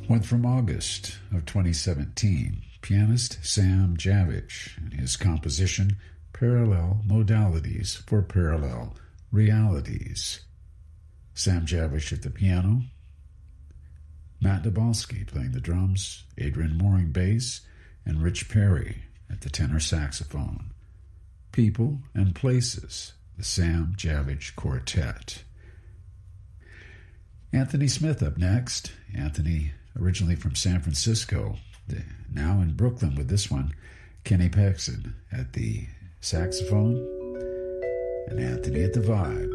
One from August of 2017, pianist Sam Javich and his composition Parallel Modalities for Parallel Realities. Sam Javich at the piano, Matt Dabalski playing the drums, Adrian Mooring bass, and Rich Perry at the tenor saxophone. People and Places, the Sam Javich Quartet. Anthony Smith up next. Anthony, originally from San Francisco, now in Brooklyn with this one. Kenny Paxton at the saxophone, and Anthony at the vibe.